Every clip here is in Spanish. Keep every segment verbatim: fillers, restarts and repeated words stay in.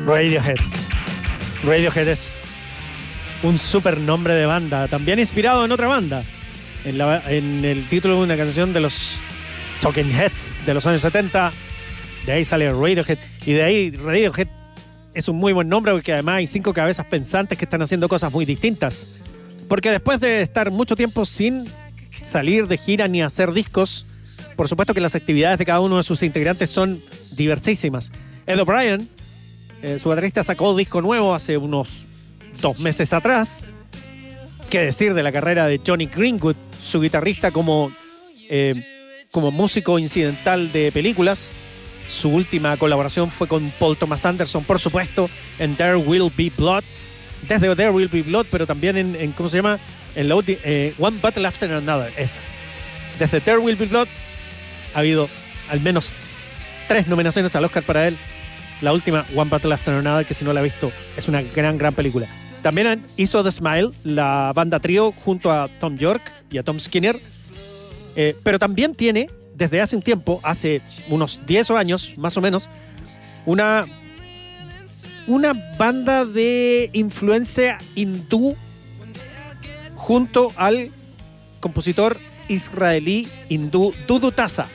Radiohead. Radiohead es un super nombre de banda, también inspirado en otra banda, en, la, en el título de una canción de los Talking Heads de los años setenta. De ahí sale Radiohead, y de ahí Radiohead es un muy buen nombre porque además hay cinco cabezas pensantes que están haciendo cosas muy distintas. Porque después de estar mucho tiempo sin salir de gira ni hacer discos, por supuesto que las actividades de cada uno de sus integrantes son diversísimas. Ed O'Brien, eh, su baterista, sacó disco nuevo hace unos dos meses atrás. ¿Qué decir de la carrera de Jonny Greenwood, su guitarrista como, eh, como músico incidental de películas? Su última colaboración fue con Paul Thomas Anderson, por supuesto, en There Will Be Blood. Desde There Will Be Blood, pero también en, en ¿cómo se llama? En la ulti- eh, One Battle After Another. Esa. Desde There Will Be Blood ha habido al menos tres nominaciones al Oscar para él. La última, One Battle After Another, que si no la ha visto, es una gran, gran película. También hizo The Smile, la banda trío, junto a Tom York y a Tom Skinner. Eh, pero también tiene, desde hace un tiempo, hace unos diez años, más o menos, una, una banda de influencia hindú junto al compositor israelí hindú Dudu Tasa.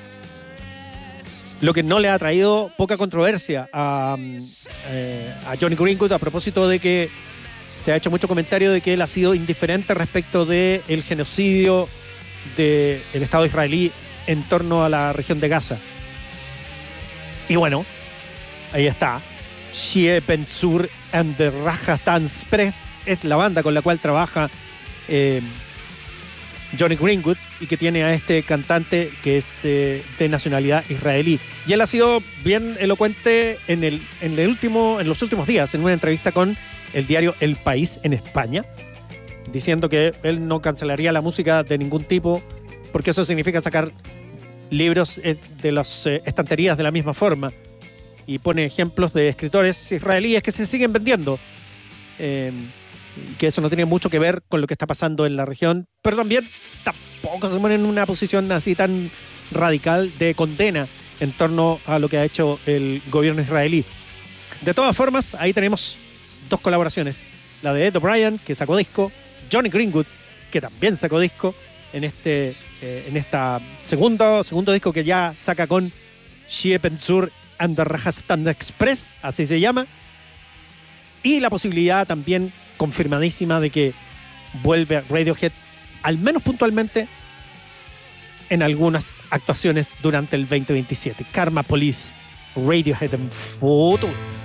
Lo que no le ha traído poca controversia a, eh, a Jonny Greenwood, a propósito de que se ha hecho mucho comentario de que él ha sido indiferente respecto del genocidio del Estado israelí en torno a la región de Gaza. Y bueno, ahí está. Shie Ben-Zur and the Rajasthan Express es la banda con la cual trabaja eh, Jonny Greenwood, y que tiene a este cantante que es eh, de nacionalidad israelí. Y él ha sido bien elocuente en, el, en, el último, en los últimos días, en una entrevista con el diario El País en España, diciendo que él no cancelaría la música de ningún tipo, porque eso significa sacar libros de las eh, estanterías de la misma forma. Y pone ejemplos de escritores israelíes que se siguen vendiendo. Eh, que eso no tiene mucho que ver con lo que está pasando en la región, pero también tampoco se pone en una posición así tan radical de condena en torno a lo que ha hecho el gobierno israelí. De todas formas, ahí tenemos dos colaboraciones. La de Ed O'Brien, que sacó disco, Jonny Greenwood, que también sacó disco en este eh, en esta segundo, segundo disco que ya saca con Shie Ben-Zur and the Rajasthan Express, así se llama. Y la posibilidad también confirmadísima de que vuelve Radiohead, al menos puntualmente, en algunas actuaciones durante el veinte veintisiete. Karma Police, Radiohead en futuro.